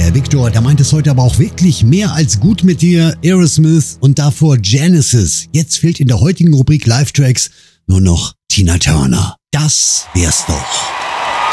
Der Victor, der meint es heute aber auch wirklich mehr als gut mit dir. Aerosmith und davor Genesis. Jetzt fehlt in der heutigen Rubrik Live-Tracks nur noch Tina Turner. Das wär's doch.